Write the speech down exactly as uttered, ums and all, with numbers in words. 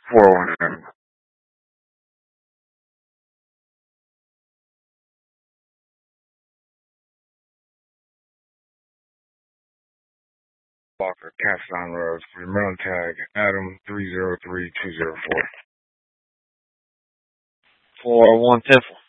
four oh one M. Walker, Caston Road, for your mail tag, Adam three zero three two zero four. four oh one Temple.